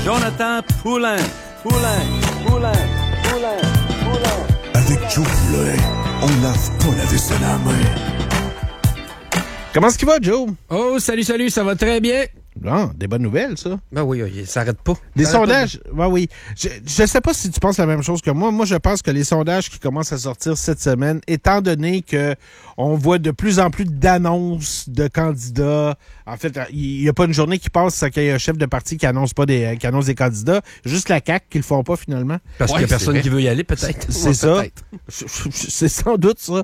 Jonathan Poulain. Avec Joe Poulain, on lave pas la vaisselle à la main. Comment est-ce qu'il va, Joe? Oh, salut, ça va très bien. Bon, des bonnes nouvelles, ça. Ben oui, ça n'arrête pas. Des sondages, oui. Je sais pas si tu penses la même chose que moi. Moi, je pense que les sondages qui commencent à sortir cette semaine, étant donné que on voit de plus en plus d'annonces de candidats. En fait, il n'y a pas une journée qui passe sans qu'il y ait un chef de parti qui annonce des candidats. Juste la CAQ qui le font pas, finalement. Parce qu'il n'y a personne qui veut y aller, peut-être. C'est ça. C'est sans doute ça.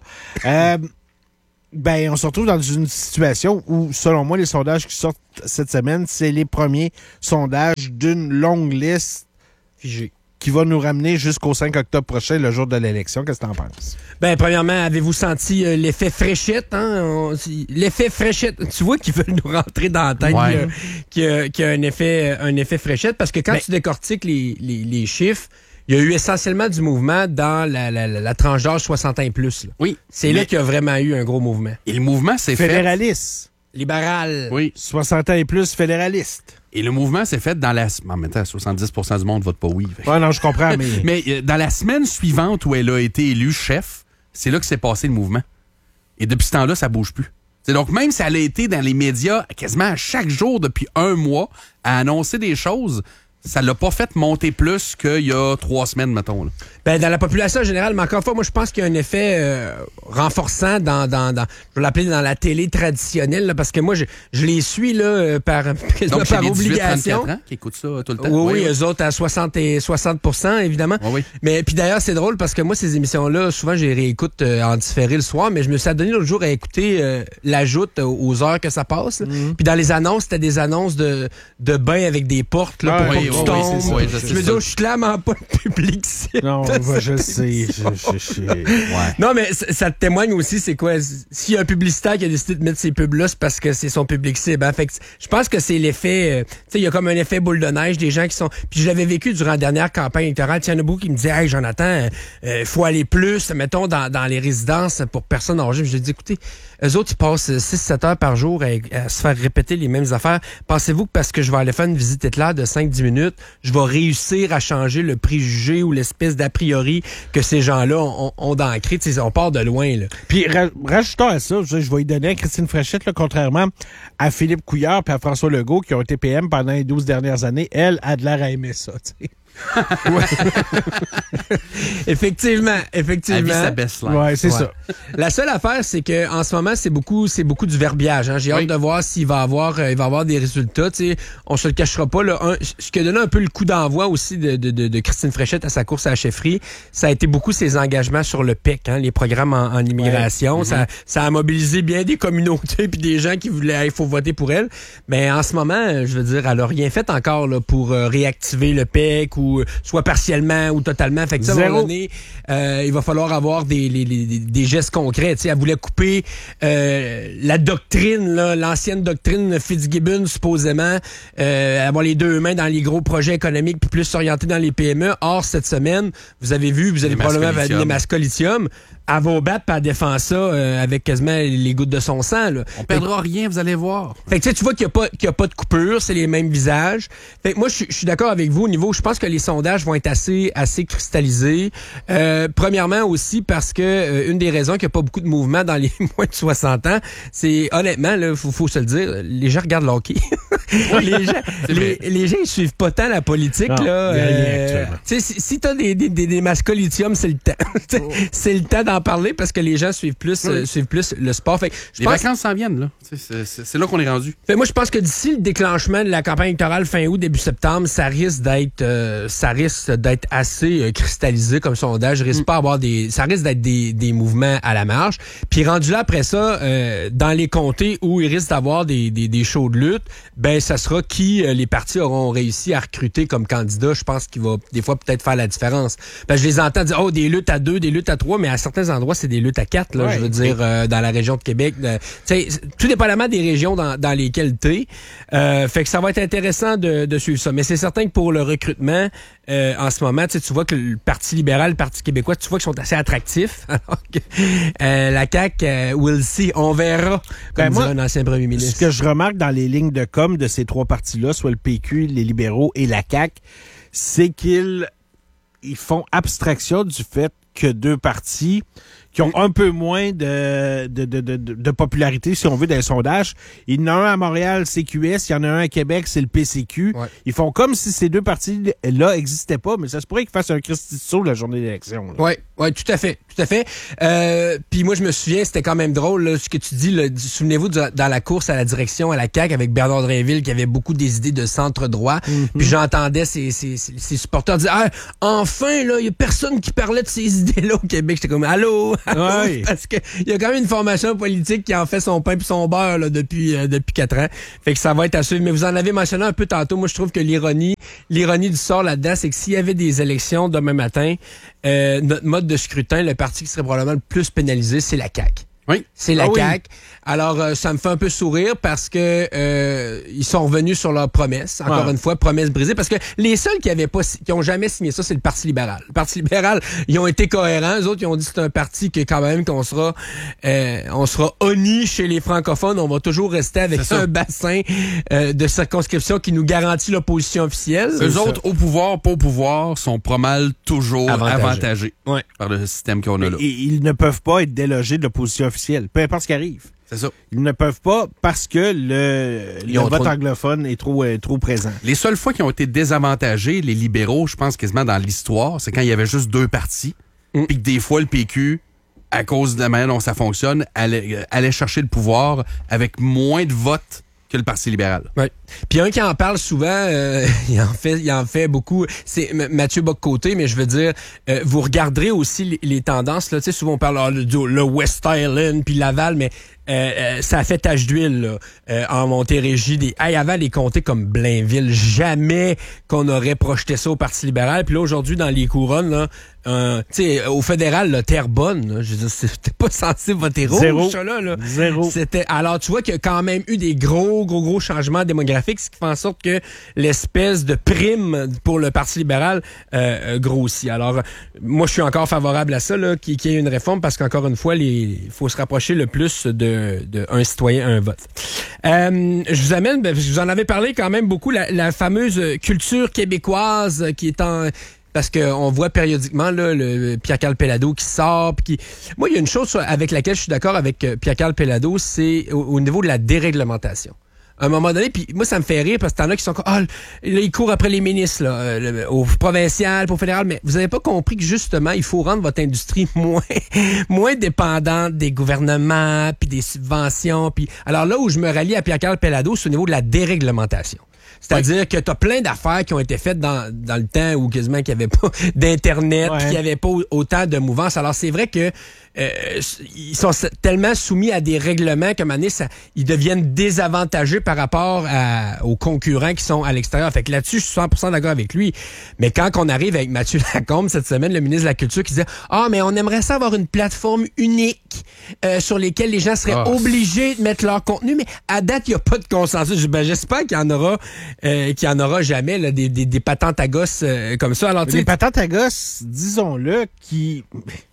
On se retrouve dans une situation où, selon moi, les sondages qui sortent cette semaine, c'est les premiers sondages d'une longue liste figée qui va nous ramener jusqu'au 5 octobre prochain, le jour de l'élection. Qu'est-ce que t'en penses? Ben, premièrement, avez-vous senti l'effet fréchette? L'effet fréchette, tu vois qu'ils veulent nous rentrer dans la tête qu'il y a un effet fréchette, parce que quand tu décortiques les chiffres, il y a eu essentiellement du mouvement dans la tranche d'âge 60 ans et plus. Là. Oui. C'est là qu'il y a vraiment eu un gros mouvement. Et le mouvement s'est fait... Fédéraliste. Libéral. Oui. 60 ans et plus, fédéraliste. Et le mouvement s'est fait dans la... En même temps, 70% du monde vote pas oui. Ouais, non, je comprends, mais... Mais dans la semaine suivante où elle a été élue chef, c'est là que s'est passé le mouvement. Et depuis ce temps-là, ça bouge plus. C'est donc, même si elle a été dans les médias quasiment à chaque jour depuis un mois à annoncer des choses... Ça l'a pas fait monter plus qu'il y a 3 semaines, mettons. Là. Ben, dans la population générale, mais encore une fois, moi, je pense qu'il y a un effet renforçant dans je vais l'appeler dans la télé traditionnelle, là, parce que moi, je les suis là, par obligation. 18-34 ans qui écoutent ça tout le temps. Oui, eux autres à 60%, évidemment. Oui. Mais puis d'ailleurs, c'est drôle parce que moi, ces émissions-là, souvent, je les réécoute en différé le soir, mais je me suis adonné l'autre jour à écouter l'ajoute aux heures que ça passe. Puis dans les annonces, c'était des annonces de bains avec des portes là, pour c'est ça. Je me dis, je suis clairement pas le public. Non, je sais. Non, mais ça te témoigne aussi, c'est quoi? S'il y a un publicitaire qui a décidé de mettre ces pubs-là, c'est parce que c'est son public cible. Hein? Fait que je pense que c'est l'effet... tu sais, il y a comme un effet boule de neige, des gens qui sont... Puis je l'avais vécu durant la dernière campagne électorale. Il y en a beaucoup qui me disaient, « Hey, Jonathan, faut aller plus, mettons, dans les résidences pour personnes âgées. » Je dis, écoutez, eux autres, ils passent 6-7 heures par jour à se faire répéter les mêmes affaires. Pensez-vous que parce que je vais aller faire une visite éclair de 5-10 minutes, je vais réussir à changer le préjugé ou l'espèce d'a priori que ces gens-là ont d'ancré? On part de loin. Là. Puis rajoutons à ça, je vais y donner à Christine Fréchette, là, contrairement à Philippe Couillard et à François Legault qui ont été PM pendant les 12 dernières années. Elle a de l'air à aimer ça, tu sais. Effectivement. Elle vit sa best life. Ouais, c'est ça. La seule affaire, c'est que en ce moment, c'est beaucoup du verbiage. Hein. J'ai hâte de voir s'il va avoir des résultats. T'sais, on se le cachera pas. Là, ce qui a donné un peu le coup d'envoi aussi de Christine Fréchette à sa course à la chefferie, ça a été beaucoup ses engagements sur le PEC, hein, les programmes en immigration. Ouais. Ça a mobilisé bien des communautés puis des gens qui voulaient, il faut voter pour elle. Mais en ce moment, je veux dire, elle a rien fait encore là, pour réactiver le PEC ou soit partiellement ou totalement. Fait que ça, à un moment donné, il va falloir avoir des gestes concrets. T'sais, elle voulait couper la doctrine, là, l'ancienne doctrine Fitzgibbon, supposément, avoir les deux mains dans les gros projets économiques puis plus s'orienter dans les PME. Or, cette semaine, vous avez probablement les mascolithium. Elle va au battre puis elle défend ça avec quasiment les gouttes de son sang. Là. On perdra rien, vous allez voir. Fait que tu vois qu'il n'y a pas de coupure, c'est les mêmes visages. Fait que moi, je suis d'accord avec vous au niveau, je pense que les sondages vont être assez cristallisés. Premièrement aussi parce que une des raisons qu'il n'y a pas beaucoup de mouvement dans les moins de 60 ans, c'est honnêtement, là, faut se le dire, les gens regardent le hockey. les gens ils suivent pas tant la politique. Non, là. Si t'as des mascolithium, c'est le temps. C'est le temps d'en parler parce que les gens suivent plus le sport. Fait, les vacances s'en viennent, là. C'est là qu'on est rendu. Fait, moi, je pense que d'ici le déclenchement de la campagne électorale fin août, début septembre, ça risque d'être assez cristallisé comme sondage. Ça risque d'être des mouvements à la marge. Puis rendu là après ça, dans les comtés où il risque d'avoir des shows de lutte, ben ça sera qui les partis auront réussi à recruter comme candidat. Je pense qu'il va des fois peut-être faire la différence. Ben, je les entends dire des luttes à 2, des luttes à 3, mais à certains certains endroits, c'est des luttes à 4, là, Ouais. je veux dire, dans la région de Québec. Tout dépendamment des régions dans lesquelles t'es. Fait que ça va être intéressant de suivre ça. Mais c'est certain que pour le recrutement, en ce moment, tu vois que le Parti libéral, le Parti québécois, tu vois qu'ils sont assez attractifs. Alors que la CAQ, we'll see, on verra, comme dirait un ancien premier ministre. Ce que je remarque dans les lignes de com de ces trois partis-là, soit le PQ, les libéraux et la CAQ, c'est qu'ils font abstraction du fait que deux partis qui ont un peu moins de popularité, si on veut, dans les sondages. Il y en a un à Montréal, CQS, il y en a un à Québec, c'est le PCQ. Ouais. Ils font comme si ces deux partis-là n'existaient pas, mais ça se pourrait qu'ils fassent un Christy de saut la journée d'élection. Oui, tout à fait. Puis moi, je me souviens, c'était quand même drôle, là, ce que tu dis. Là, souvenez-vous, dans la course à la direction à la CAQ avec Bernard Drainville, qui avait beaucoup des idées de centre-droit. Puis j'entendais ses supporters dire « Ah, enfin, là, il y a personne qui parlait de ces idées-là au Québec. » J'étais comme « Allô? » Ouais. Parce que il y a quand même une formation politique qui en fait son pain puis son beurre là, depuis 4 ans. Fait que ça va être à suivre. Mais vous en avez mentionné un peu tantôt. Moi, je trouve que l'ironie du sort là-dedans, c'est que s'il y avait des élections demain matin, notre mode de scrutin, le parti qui serait probablement le plus pénalisé, c'est la CAQ. Oui. C'est la oui. CAQ. Alors, ça me fait un peu sourire parce que ils sont revenus sur leurs promesses. Encore une fois, promesses brisées. Parce que les seuls qui ont jamais signé ça, c'est le Parti libéral. Le Parti libéral, ils ont été cohérents. Les autres, ils ont dit que c'est un parti que quand même qu'on sera honni chez les francophones. On va toujours rester avec un bassin de circonscription qui nous garantit l'opposition officielle. Eux autres, au pouvoir, pas au pouvoir, sont pas mal toujours avantagés par le système qu'on a là. Et ils ne peuvent pas être délogés de l'opposition officielle, peu importe ce qui arrive. C'est ça. Ils ne peuvent pas parce que le vote anglophone est trop présent. Les seules fois qui ont été désavantagés, les libéraux, je pense quasiment dans l'histoire, c'est quand il y avait juste deux partis, puis que des fois le PQ, à cause de la manière dont ça fonctionne, allait chercher le pouvoir avec moins de votes que le Parti libéral. Ouais. Puis un qui en parle souvent, il en fait beaucoup, c'est Mathieu Bock-Côté, mais je veux dire, vous regarderez aussi les tendances, là, tu sais, souvent on parle le West Island puis Laval, mais ça a fait tache d'huile là, en Montérégie. Avant les comtés comme Blainville, jamais qu'on aurait projeté ça au Parti libéral. Puis là, aujourd'hui, dans les couronnes, là, tu sais, au fédéral, là, Terrebonne, là, je veux dire, c'était pas censé voter rouge, ça, là. Zéro. Alors, tu vois qu'il y a quand même eu des gros changements démographiques, ce qui fait en sorte que l'espèce de prime pour le Parti libéral grossit. Alors, moi, je suis encore favorable à ça, là, qu'il y ait une réforme, parce qu'encore une fois, il faut se rapprocher le plus de un citoyen, un vote. Je vous amène, vous en avez parlé quand même beaucoup, la fameuse culture québécoise qui est en... Parce qu'on voit périodiquement là, le Pierre-Carl Péladeau qui sort. Moi, il y a une chose avec laquelle je suis d'accord avec Pierre-Carl Péladeau, c'est au niveau de la déréglementation. À un moment donné, puis moi, ça me fait rire parce que t'en as qui sont comme, là, ils courent après les ministres, là, au provincial, au fédéral, mais vous avez pas compris que justement, il faut rendre votre industrie moins dépendante des gouvernements, puis des subventions, puis alors là où je me rallie à Pierre-Carl Péladeau, c'est au niveau de la déréglementation. C'est-à-dire que t'as plein d'affaires qui ont été faites dans le temps où quasiment qu'il n'y avait pas d'Internet, qu'il n'y avait pas autant de mouvance. Alors, c'est vrai que ils sont tellement soumis à des règlements qu'à un moment donné, ils deviennent désavantagés par rapport aux concurrents qui sont à l'extérieur. Fait que là-dessus, je suis 100% d'accord avec lui. Mais quand on arrive avec Mathieu Lacombe cette semaine, le ministre de la Culture, qui disait « Ah, mais on aimerait ça avoir une plateforme unique sur lesquelles les gens seraient obligés de mettre leur contenu. » Mais à date, il n'y a pas de consensus. J'espère qu'il y en aura jamais là, des patentes à gosses comme ça. Alors, les patentes à gosses, disons-le, qui...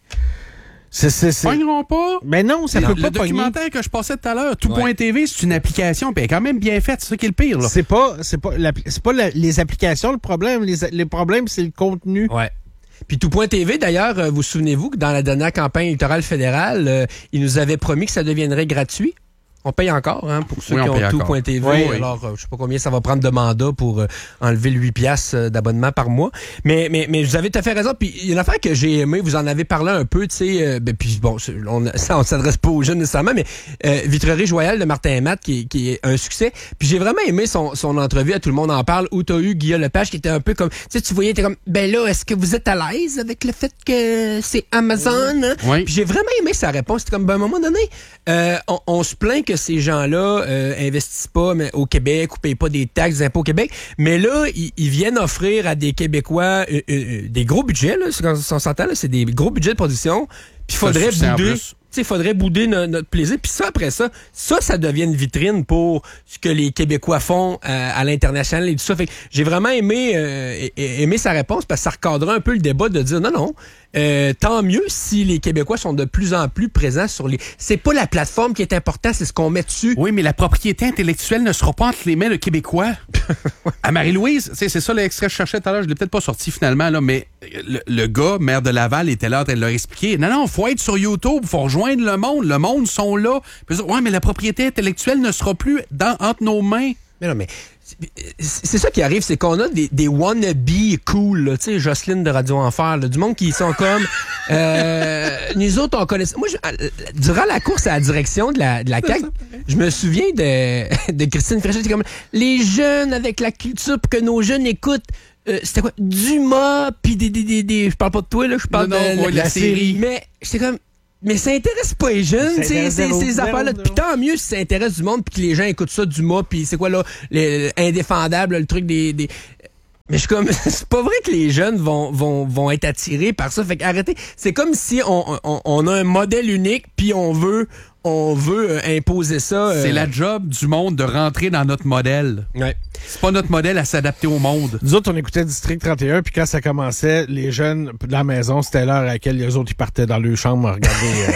Pogneront pas. Mais non, ça peut pas pogner. Le documentaire que je passais tout à l'heure, Tout.tv, c'est une application, puis elle est quand même bien faite. C'est ça qui est le pire. Là. C'est pas les applications le problème. Les problèmes, c'est le contenu. Ouais. Puis Tout.tv, d'ailleurs, vous souvenez-vous que dans la dernière campagne électorale fédérale, il nous avait promis que ça deviendrait gratuit. On paye encore, hein, pour ceux qui ont Tout.tv. Oui. Alors, je sais pas combien ça va prendre de mandat pour enlever le 8$ d'abonnement par mois. Mais vous avez tout à fait raison. Puis, il y a une affaire que j'ai aimée, vous en avez parlé un peu, tu sais, puis bon, on s'adresse pas aux jeunes nécessairement, mais Vitrerie Joyal de Martin et Matt, qui est un succès. Puis j'ai vraiment aimé son entrevue à Tout le monde en parle, où t'as eu Guillaume Lepage, qui était un peu comme, tu voyais, t'es comme, ben là, est-ce que vous êtes à l'aise avec le fait que c'est Amazon? Hein? Oui. Puis j'ai vraiment aimé sa réponse. C'était comme, ben, à un moment donné, on se plaint que ces gens-là investissent pas au Québec ou payent pas des taxes, des impôts au Québec, mais là, ils viennent offrir à des Québécois des gros budgets, là, quand on s'entend, là, c'est des gros budgets de production, puis il faudrait bouder notre plaisir. Puis ça, après ça devient une vitrine pour ce que les Québécois font à l'international et tout ça. Fait que j'ai vraiment aimé sa réponse parce que ça recadrait un peu le débat de dire non, tant mieux si les Québécois sont de plus en plus présents sur les... C'est pas la plateforme qui est importante, c'est ce qu'on met dessus. Oui, mais la propriété intellectuelle ne sera pas entre les mains de Québécois. À Marie-Louise, c'est ça l'extrait que je cherchais tout à l'heure, je l'ai peut-être pas sorti finalement, là, mais le gars, maire de Laval, était là en train de leur expliquer. Non, faut être sur YouTube, faut rejoindre le monde sont là. Puis, ouais, mais la propriété intellectuelle ne sera plus entre nos mains. Mais non, mais c'est ça qui arrive, c'est qu'on a des wannabes cool, tu sais, Jocelyne de Radio Enfer, là, du monde qui sont comme... nous autres, on connaît... Moi, durant la course à la direction de la CAQ, je me souviens de Christine Fréchette, comme les jeunes avec la culture pour que nos jeunes écoutent... c'était quoi? Dumas, puis des... Je parle pas de toi, là, je parle de la série. Mais j'étais comme... Mais ça intéresse pas les jeunes, ces affaires-là. Puis tant mieux si ça intéresse du monde, puis que les gens écoutent ça, Dumas, puis c'est quoi là, indéfendable, le truc des... Mais je suis comme, c'est pas vrai que les jeunes vont être attirés par ça. Fait qu'arrêtez. C'est comme si on a un modèle unique, puis on veut imposer ça. C'est la job du monde de rentrer dans notre modèle. Ouais. C'est pas notre modèle à s'adapter au monde. Nous autres, on écoutait District 31, puis quand ça commençait, les jeunes de la maison, c'était l'heure à laquelle les autres ils partaient dans leur chambre à regarder.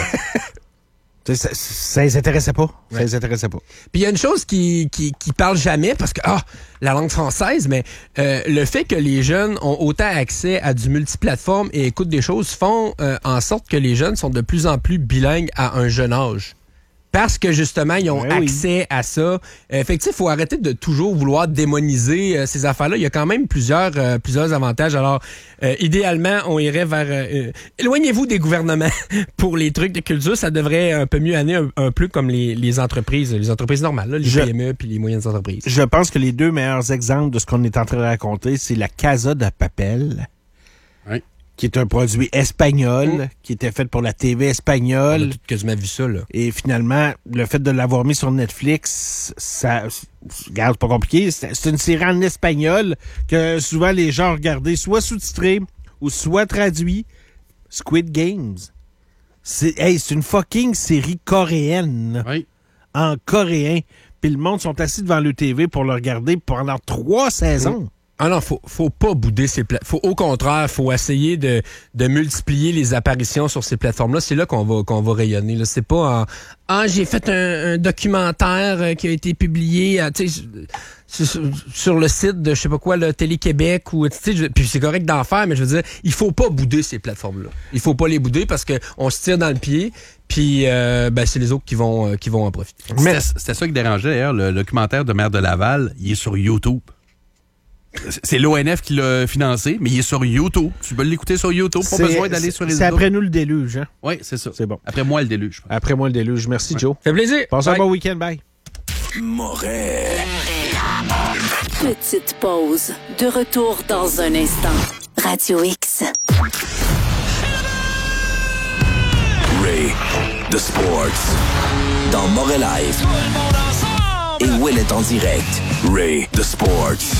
Ça les intéressait pas. Ça les intéressait pas. Puis il y a une chose qui parle jamais, parce que, la langue française, mais le fait que les jeunes ont autant accès à du multiplateforme et écoutent des choses font en sorte que les jeunes sont de plus en plus bilingues à un jeune âge. Parce que, justement, ils ont accès à ça. Fait que, il faut arrêter de toujours vouloir démoniser ces affaires-là. Il y a quand même plusieurs avantages. Alors, idéalement, on irait vers... éloignez-vous des gouvernements pour les trucs de culture. Ça devrait un peu mieux aller un peu comme les entreprises normales, là, les PME puis les moyennes entreprises. Je pense que les deux meilleurs exemples de ce qu'on est en train de raconter, c'est la Casa de Papel. Oui. Qui est un produit espagnol, qui était fait pour la TV espagnole. On a tout quasiment vu ça, là. Et finalement, le fait de l'avoir mis sur Netflix, ça... Regarde, c'est pas compliqué. C'est une série en espagnol que souvent les gens regardaient soit sous-titré ou soit traduit. Squid Games. C'est une fucking série coréenne. Oui. En coréen. Puis le monde sont assis devant le TV pour le regarder pendant 3 saisons. Ah non, faut pas bouder ces plateformes. Au contraire, faut essayer de multiplier les apparitions sur ces plateformes-là. C'est là qu'on va rayonner. Là. C'est pas j'ai fait un documentaire qui a été publié sur le site de je sais pas quoi, là, Télé-Québec ou puis c'est correct d'en faire, mais je veux dire, il faut pas bouder ces plateformes-là. Il faut pas les bouder parce que on se tire dans le pied. Puis c'est les autres qui vont en profiter. C'était ça qui dérangeait d'ailleurs, le documentaire de Maire de Laval, il est sur YouTube. C'est l'ONF qui l'a financé, mais il est sur YouTube. Tu peux l'écouter sur YouTube, pas besoin d'aller sur les autres. C'est après nous le déluge, hein? Oui, c'est ça. C'est bon. Après moi le déluge. Après moi le déluge. Merci, Joe. Fait plaisir. Passe un bon week-end. Bye. Moret. Petite pause. De retour dans un instant. Radio X. Ray, the Sports. Dans Moret Live. Et Will est en direct. Ray, the Sports.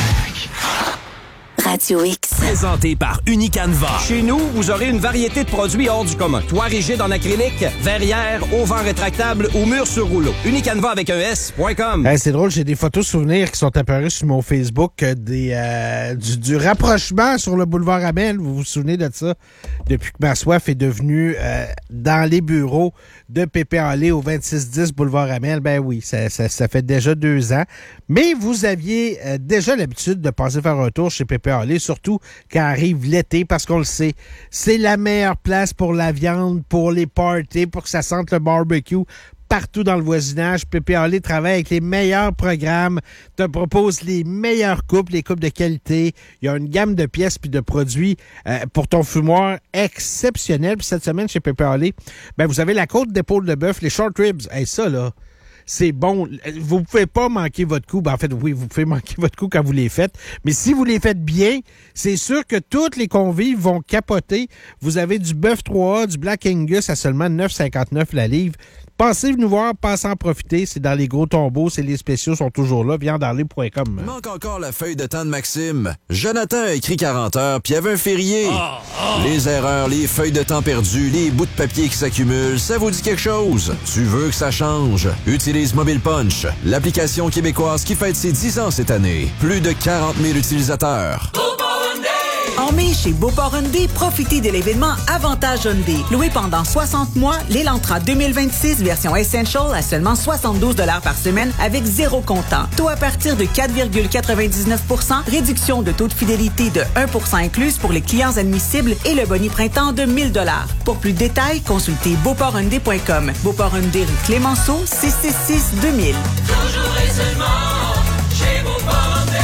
Radio X. Présenté par Unicanva. Chez nous, vous aurez une variété de produits hors du commun. Toit rigide en acrylique, verrière, auvent rétractable ou mur sur rouleau. Unicanva avec un S.com. C'est drôle, j'ai des photos souvenirs qui sont apparues sur mon Facebook du rapprochement sur le boulevard Amel. Vous vous souvenez de ça? Depuis que ma soif est devenue dans les bureaux de Pépé Allé au 2610 boulevard Amel. Ben oui, ça fait déjà 2 ans. Mais vous aviez déjà l'habitude de passer faire un tour chez Pépé Allé, surtout quand arrive l'été, parce qu'on le sait, c'est la meilleure place pour la viande, pour les parties, pour que ça sente le barbecue. Partout dans le voisinage, Pépé Allé travaille avec les meilleurs programmes, te propose les meilleures coupes, les coupes de qualité. Il y a une gamme de pièces puis de produits pour ton fumoir exceptionnel. Puis cette semaine, chez Pépé Allé, vous avez la côte d'épaule de bœuf, les short ribs. Ça, là, c'est bon. Vous pouvez pas manquer votre coup. En fait, oui, vous pouvez manquer votre coup quand vous les faites. Mais si vous les faites bien, c'est sûr que tous les convives vont capoter. Vous avez du bœuf 3A, du Black Angus à seulement 9,59 la livre. Passez nous voir, passez en profiter. C'est dans les gros tombeaux, les spéciaux sont toujours là. Viandarler.com. Manque encore la feuille de temps de Maxime. Jonathan a écrit 40 heures, puis il y avait un férié. Les erreurs, les feuilles de temps perdues, les bouts de papier qui s'accumulent, ça vous dit quelque chose? Tu veux que ça change? Utilise Mobile Punch, l'application québécoise qui fête ses 10 ans cette année. Plus de 40 000 utilisateurs. En mai, chez Beauport Hyundai, profitez de l'événement Avantage Hyundai. Loué pendant 60 mois, l'Elantra 2026 version Essential à seulement 72 $ par semaine avec 0 comptant. Taux à partir de 4,99 %, réduction de taux de fidélité de 1 % incluse pour les clients admissibles et le boni printemps de 1 000 $. Pour plus de détails, consultez beauporthyundai.com. Beauport Hyundai rue Clémenceau, 666 2000. Toujours et seulement chez Beauport Hyundai.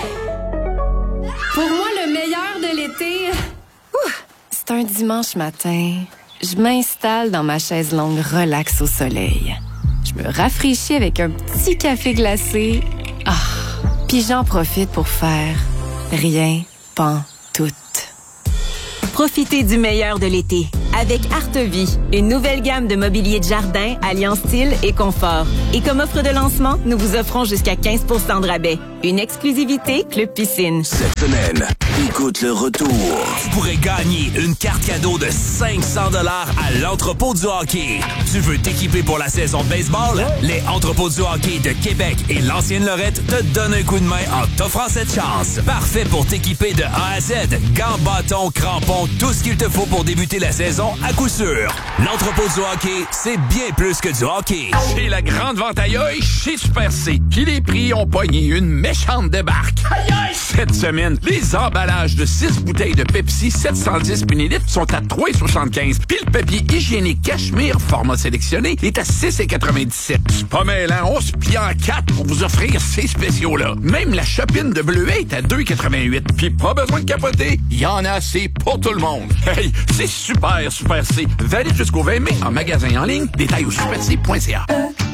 Pour moi, le meilleur de l'été, c'est un dimanche matin. Je m'installe dans ma chaise longue relax au soleil. Je me rafraîchis avec un petit café glacé. Puis j'en profite pour faire rien pantoute. Profitez du meilleur de l'été avec Artevie, une nouvelle gamme de mobilier de jardin alliant style et confort. Et comme offre de lancement, nous vous offrons jusqu'à 15 % de rabais. Une exclusivité Club Piscine. Cette semaine, écoute le retour. Tu pourrais gagner une carte cadeau de 500 $ à l'Entrepôt du hockey. Tu veux t'équiper pour la saison de baseball? Les Entrepôts du hockey de Québec et l'Ancienne Lorette te donnent un coup de main en t'offrant cette chance. Parfait pour t'équiper de A à Z. Gants, bâtons, crampons, tout ce qu'il te faut pour débuter la saison à coup sûr. L'Entrepôt du hockey, c'est bien plus que du hockey. C'est la grande vente aïe chez Super C. Puis les prix ont pogné une méchante débarque. Cette semaine, les emballages de 6 bouteilles de Pepsi 710 ml sont à 3,75. Puis le papier hygiénique Cachemire, format sélectionné, est à 6,97. C'est pas mêlant, on se plie en 4 pour vous offrir ces spéciaux-là. Même la chopine de bleuet est à 2,88. Puis pas besoin de capoter, il y en a assez pour tout le monde. Hey, c'est super C. Valide jusqu'au 20 mai en magasin en ligne. Détails au superc.ca.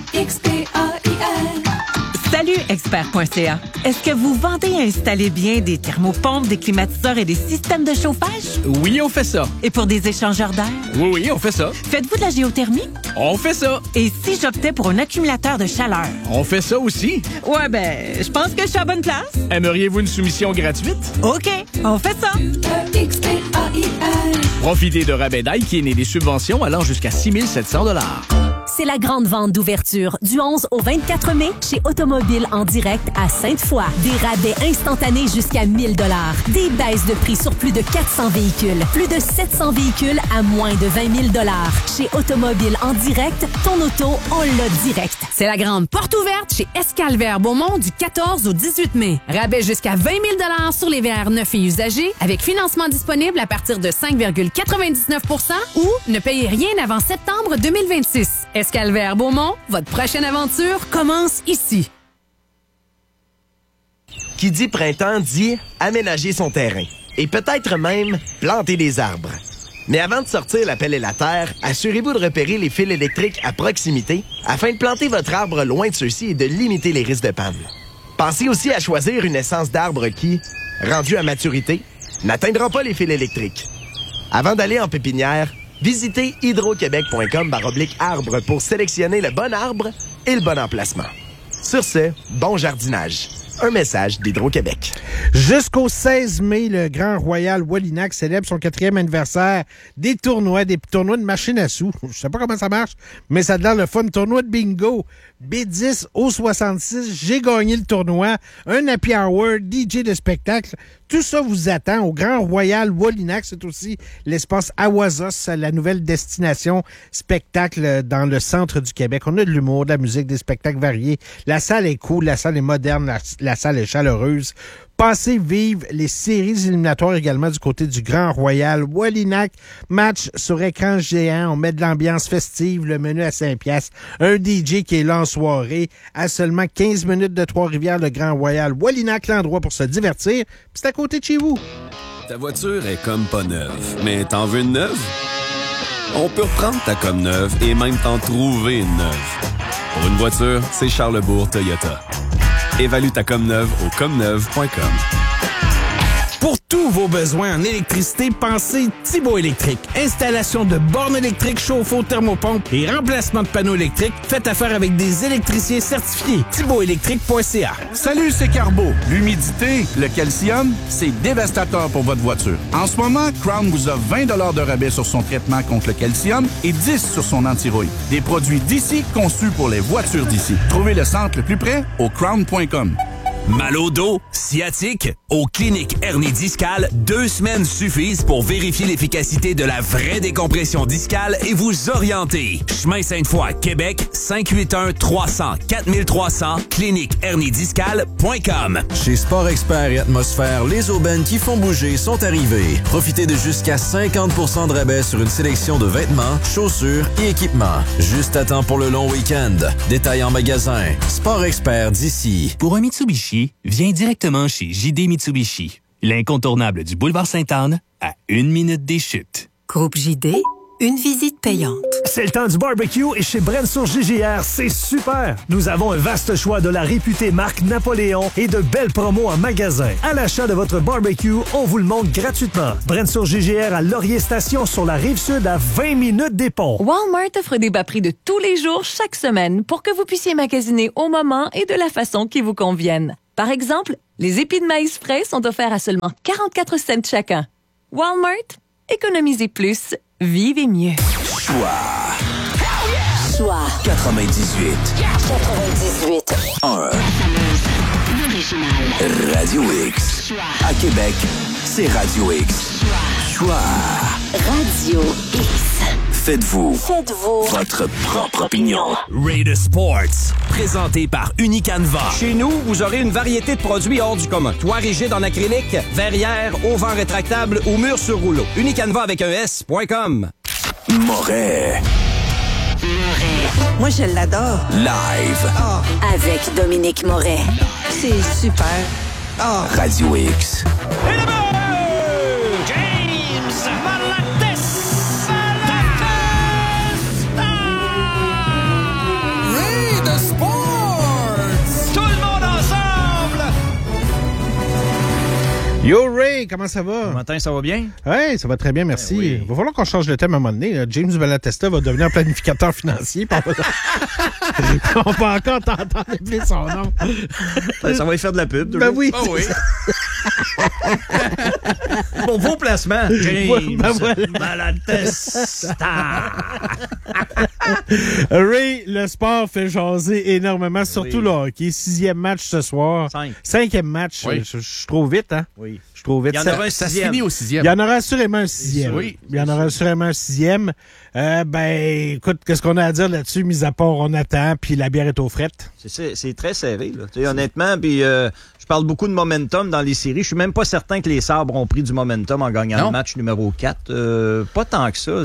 Salut, expert.ca. Est-ce que vous vendez et installez bien des thermopompes, des climatiseurs et des systèmes de chauffage? Oui, on fait ça. Et pour des échangeurs d'air? Oui, on fait ça. Faites-vous de la géothermie? On fait ça. Et si j'optais pour un accumulateur de chaleur? On fait ça aussi. Ouais, je pense que je suis à la bonne place. Aimeriez-vous une soumission gratuite? OK, on fait ça. Profitez de rabais Daikin et des subventions allant jusqu'à 6 700 $. C'est la grande vente d'ouverture du 11 au 24 mai chez Automobile en direct à Sainte-Foy. Des rabais instantanés jusqu'à 1 000 $. Des baisses de prix sur plus de 400 véhicules. Plus de 700 véhicules à moins de 20 000 $. Chez Automobile en direct, ton auto, on l'a direct. C'est la grande porte ouverte chez Escalver Beaumont du 14 au 18 mai. Rabais jusqu'à 20 000 $ sur les VR neufs et usagés avec financement disponible à partir de 5,99 % ou ne payez rien avant septembre 2026. Escalver Beaumont, votre prochaine aventure commence ici. Qui dit printemps dit aménager son terrain et peut-être même planter des arbres. Mais avant de sortir la pelle et la terre, assurez-vous de repérer les fils électriques à proximité afin de planter votre arbre loin de ceux-ci et de limiter les risques de panne. Pensez aussi à choisir une essence d'arbre qui, rendue à maturité, n'atteindra pas les fils électriques. Avant d'aller en pépinière, visitez hydroquebec.com/arbre pour sélectionner le bon arbre et le bon emplacement. Sur ce, bon jardinage. Un message d'Hydro-Québec. Jusqu'au 16 mai, le Grand Royal Wallinac célèbre son 4e anniversaire des tournois de machines à sous. Je sais pas comment ça marche, mais ça a l'air le fun. Tournoi de bingo. B10 au 66. J'ai gagné le tournoi. Un happy hour, DJ de spectacle. Tout ça vous attend au Grand Royal Wallinac. C'est aussi l'espace Awazos, la nouvelle destination spectacle dans le centre du Québec. On a de l'humour, de la musique, des spectacles variés. La salle est cool, la salle est moderne, la salle est chaleureuse. Passez vivre les séries éliminatoires également du côté du Grand Royal Wallinac. Match sur écran géant. On met de l'ambiance festive, le menu à 5 $. Un DJ qui est là en soirée. À seulement 15 minutes de Trois-Rivières, le Grand Royal Wallinac, l'endroit pour se divertir. Puis c'est à côté de chez vous. Ta voiture est comme pas neuve, mais t'en veux une neuve? On peut reprendre ta comme neuve et même t'en trouver une neuve. Pour une voiture, c'est Charlesbourg Toyota. Évalue ta comme neuve au comneuve.com. Pour tous vos besoins en électricité, pensez Thibaut Électrique. Installation de bornes électriques, chauffe-eau, thermopompe et remplacement de panneaux électriques. Faites affaire avec des électriciens certifiés. ThibautElectrique.ca. Salut, c'est Carbo. L'humidité, le calcium, c'est dévastateur pour votre voiture. En ce moment, Crown vous offre 20 $ de rabais sur son traitement contre le calcium et 10 sur son anti-rouille. Des produits d'ici conçus pour les voitures d'ici. Trouvez le centre le plus près au crown.com. Mal au dos, sciatique, aux cliniques hernie discale, 2 semaines suffisent pour vérifier l'efficacité de la vraie décompression discale et vous orienter. Chemin Sainte-Foy, Québec, 581-300-4300, cliniqueherniediscale.com. Chez Sport Expert et Atmosphère, les aubaines qui font bouger sont arrivées. Profitez de jusqu'à 50% de rabais sur une sélection de vêtements, chaussures et équipements. Juste à temps pour le long week-end. Détails en magasin. Sport Expert d'ici. Pour un Mitsubishi, viens directement chez JD Mitsubishi, l'incontournable du boulevard Sainte-Anne, à 1 minute des Chutes. Groupe JD, une visite payante. C'est le temps du barbecue et chez Brent sur GGR, c'est super! Nous avons un vaste choix de la réputée marque Napoléon et de belles promos en magasin. À l'achat de votre barbecue, on vous le montre gratuitement. Brent sur GGR à Laurier Station sur la Rive-Sud à 20 minutes des ponts. Walmart offre des bas prix de tous les jours chaque semaine pour que vous puissiez magasiner au moment et de la façon qui vous convienne. Par exemple, les épis de maïs frais sont offerts à seulement 44 cents chacun. Walmart, économisez plus, vivez mieux. Choix 98. 1. Radio X. À Québec, c'est Radio X. Choix. Radio X. Faites-vous votre propre opinion. Ray the Sports, présenté par Unicanva. Chez nous, vous aurez une variété de produits hors du commun. Toit rigide en acrylique, verrière, auvent rétractable ou mur sur rouleau. Unicanva avec un S.com. Moret. Moi, je l'adore. Live. Oh. Avec Dominique Moret. C'est super. Oh. Radio X. Et le but! James Malates! Ray the Sports! Tout le monde ensemble! Yo Ray, comment ça va? Bon matin, ça va bien? Oui, ça va très bien, merci. Oui. Il va falloir qu'on change de thème à un moment donné. Là. James Malatesta va devenir planificateur financier. On va encore t'entendre appeler son nom. Ça va y faire de la pub. Ben oui. Oh oui. Bon, vos placements, James Malatesta. Ray, le sport fait jaser énormément, surtout le hockey. 6e match ce soir. 5e match. Oui. Je trouve vite, hein? Oui. Je trouve vite. Il y en aura un 6e. Ça se finit au 6e. Il y en aura assurément un 6e. Oui. Il y en aura assurément un 6e. Écoute, qu'est-ce qu'on a à dire là-dessus, mis à part on attend, puis la bière est aux frettes? C'est très serré, là. Honnêtement, puis je parle beaucoup de momentum dans les séries. Je suis même pas certain que les Sabres ont pris du momentum en gagnant le match numéro 4. Pas tant que ça.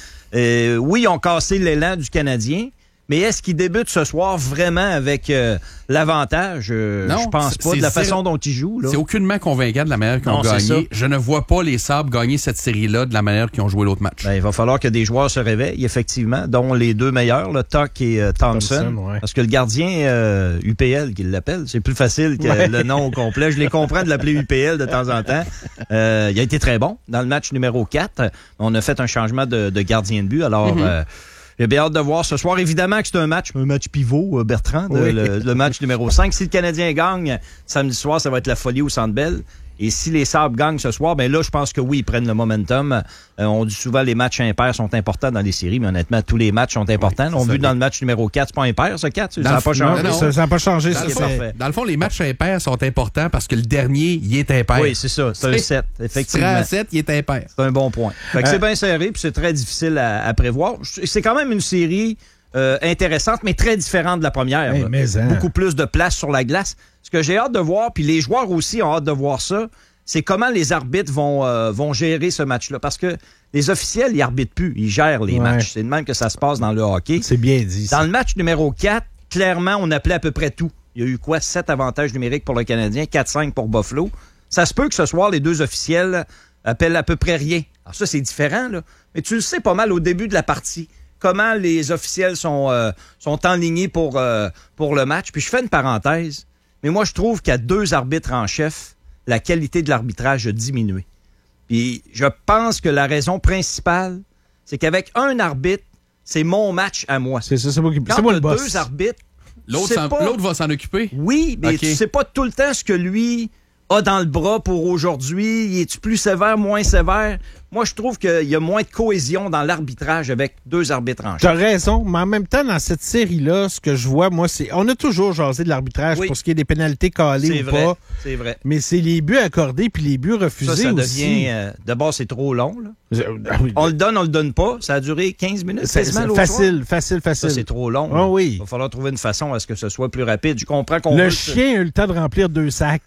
Oui, ils ont cassé l'élan du Canadien. Mais est-ce qu'ils débutent ce soir vraiment avec l'avantage? Je pense pas, de la façon dont ils jouent. Là. C'est aucunement convaincant de la manière qu'ils ont gagné. Je ne vois pas les Sabres gagner cette série-là de la manière qu'ils ont joué l'autre match. Ben, il va falloir que des joueurs se réveillent, effectivement, dont les deux meilleurs, là, Tuck et Thompson. Ouais. Parce que le gardien UPL, qu'il l'appelle, c'est plus facile que le nom au complet. Je les comprends de l'appeler UPL de temps en temps. Il a été très bon dans le match numéro 4. On a fait un changement de gardien de but. Alors... J'ai bien hâte de voir ce soir. Évidemment que c'est un match pivot, Bertrand, le match numéro 5. Si le Canadien gagne samedi soir, ça va être la folie au Centre Bell. Et si les Sabres gagnent ce soir, ben là, je pense que oui, ils prennent le momentum. On dit souvent les matchs impairs sont importants dans les séries, mais honnêtement, tous les matchs sont importants. On a vu dans le match numéro 4, c'est pas impair, ce 4. Ça n'a pas changé. Ça n'a pas changé. Dans le fond, les matchs impairs sont importants parce que le dernier, il est impair. Oui, c'est ça. C'est un 7, effectivement. Un 7, il est impair. C'est un bon point. Fait que c'est bien serré, puis c'est très difficile à prévoir. C'est quand même une série intéressante, mais très différente de la première. Beaucoup plus de place sur la glace. Ce que j'ai hâte de voir, puis les joueurs aussi ont hâte de voir ça, c'est comment les arbitres vont gérer ce match-là. Parce que les officiels, ils arbitrent plus, ils gèrent les matchs. C'est de même que ça se passe dans le hockey. C'est bien dit. Dans le match numéro 4, clairement, on appelait à peu près tout. Il y a eu 7 avantages numériques pour le Canadien, 4-5 pour Buffalo. Ça se peut que ce soir, les deux officiels appellent à peu près rien. Alors ça, c'est différent, là. Mais tu le sais pas mal au début de la partie. Comment les officiels sont enlignés pour le match. Puis je fais une parenthèse. Mais moi, je trouve qu'il y a 2 arbitres en chef. la qualité de l'arbitrage a diminué. Puis je pense que la raison principale, c'est qu'avec un arbitre, c'est mon match à moi. C'est moi le boss. Deux arbitres, l'autre va s'en occuper? Oui, mais tu sais pas tout le temps ce que lui a dans le bras pour aujourd'hui. Es-tu plus sévère, moins sévère? Moi, je trouve qu'il y a moins de cohésion dans l'arbitrage avec deux arbitres en chef. T'as raison, mais en même temps, dans cette série-là, ce que je vois, moi, c'est... On a toujours jasé de l'arbitrage pour ce qui est des pénalités calées ou pas. C'est vrai. Mais c'est les buts accordés puis les buts refusés ça aussi. Devient... D'abord, c'est trop long. Là. On le donne pas. Ça a duré 15 minutes. C'est facile. Ça, c'est trop long. Oh, oui. Il va falloir trouver une façon à ce que ce soit plus rapide. Je comprends qu'on Le chien a eu le temps de remplir 2 sacs.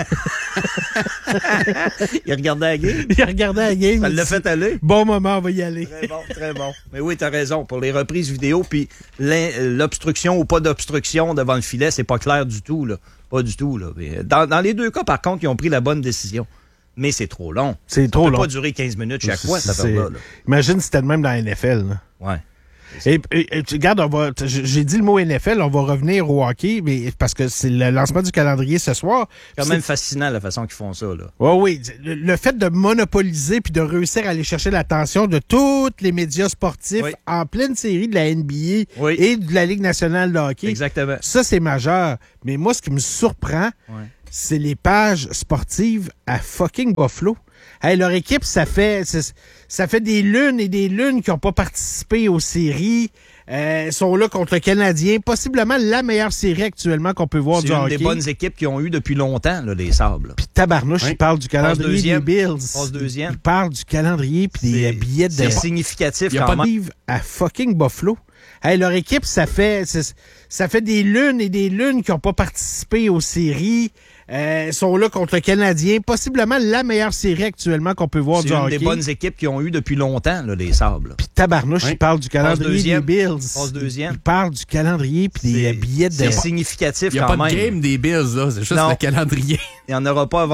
Il regardait la game. Ça l'a fait aller. Bon moment, on va y aller. Très bon. Mais oui, t'as raison. Pour les reprises vidéo, puis l'obstruction ou pas d'obstruction devant le filet, c'est pas clair du tout. Là. Pas du tout. Là. Dans les 2 cas, par contre, ils ont pris la bonne décision. Mais c'est trop long. C'est trop long. Ça peut pas durer 15 minutes chaque fois, cette affaire-là. Imagine si c'était le même dans la NFL. Là. Ouais. Et regarde, j'ai dit le mot NFL, on va revenir au hockey, mais parce que c'est le lancement du calendrier ce soir. C'est quand même fascinant la façon qu'ils font ça. Là. Oui. Le fait de monopoliser puis de réussir à aller chercher l'attention de tous les médias sportifs en pleine série de la NBA et de la Ligue nationale de hockey. Exactement. Ça, c'est majeur. Mais moi, ce qui me surprend, c'est les pages sportives à fucking Buffalo. Hey, leur équipe, ça fait des lunes et des lunes qui n'ont pas participé aux séries. Sont là contre le Canadien. Possiblement la meilleure série actuellement qu'on peut voir du hockey. C'est une des bonnes équipes qu'ils ont eu depuis longtemps, là, les Sables. Puis tabarnouche, il parle du calendrier des Bills. Passe deuxième. Il parle du calendrier puis des billets de... C'est significatif quand même. Il y a pas à fucking Buffalo. Hey, leur équipe, ça fait des lunes et des lunes qui n'ont pas participé aux séries. Sont là contre le Canadien. Possiblement la meilleure série actuellement qu'on peut voir du hockey. C'est une des bonnes équipes qu'ils ont eu depuis longtemps, là, les Sables. Puis tabarnouche, il parle du calendrier des Bills. Passe deuxième. Il parle du calendrier puis des billets de... C'est significatif quand même. Il n'y a pas de game des Bills, là. C'est juste le calendrier. Il n'y en aura pas avant